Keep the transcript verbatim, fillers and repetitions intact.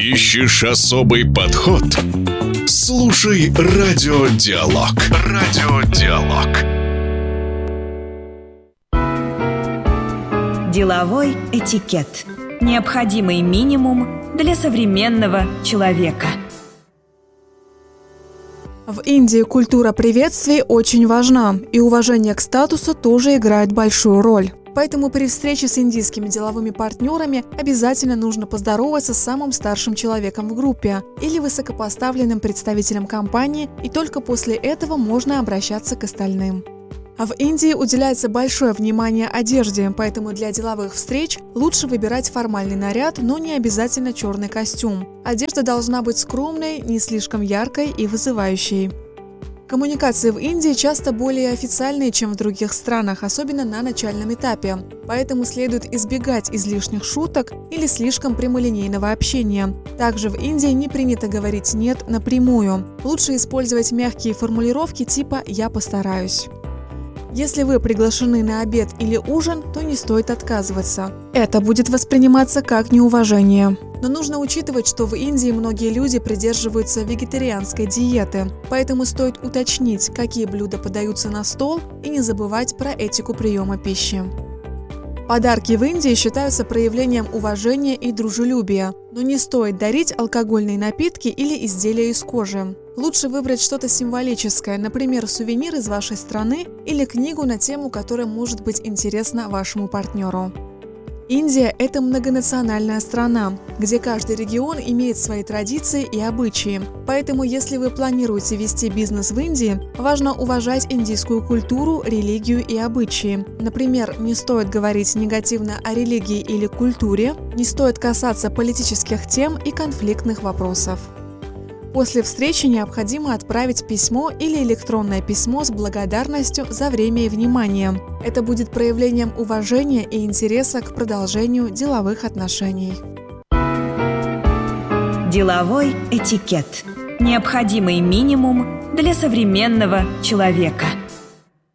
Ищешь особый подход? Слушай Радиодиалог. Радиодиалог. Деловой этикет. Необходимый минимум для современного человека. В Индии культура приветствий очень важна, и уважение к статусу тоже играет большую роль. Поэтому при встрече с индийскими деловыми партнерами обязательно нужно поздороваться с самым старшим человеком в группе или высокопоставленным представителем компании, и только после этого можно обращаться к остальным. А в Индии уделяется большое внимание одежде, поэтому для деловых встреч лучше выбирать формальный наряд, но не обязательно черный костюм. Одежда должна быть скромной, не слишком яркой и вызывающей. Коммуникации в Индии часто более официальные, чем в других странах, особенно на начальном этапе. Поэтому следует избегать излишних шуток или слишком прямолинейного общения. Также в Индии не принято говорить «нет» напрямую. Лучше использовать мягкие формулировки типа «я постараюсь». Если вы приглашены на обед или ужин, то не стоит отказываться. Это будет восприниматься как неуважение. Но нужно учитывать, что в Индии многие люди придерживаются вегетарианской диеты, поэтому стоит уточнить, какие блюда подаются на стол, и не забывать про этику приема пищи. Подарки в Индии считаются проявлением уважения и дружелюбия, но не стоит дарить алкогольные напитки или изделия из кожи. Лучше выбрать что-то символическое, например, сувенир из вашей страны или книгу на тему, которая может быть интересна вашему партнеру. Индия – это многонациональная страна, где каждый регион имеет свои традиции и обычаи. Поэтому, если вы планируете вести бизнес в Индии, важно уважать индийскую культуру, религию и обычаи. Например, не стоит говорить негативно о религии или культуре, не стоит касаться политических тем и конфликтных вопросов. После встречи необходимо отправить письмо или электронное письмо с благодарностью за время и внимание. Это будет проявлением уважения и интереса к продолжению деловых отношений. Деловой этикет. Необходимый минимум для современного человека.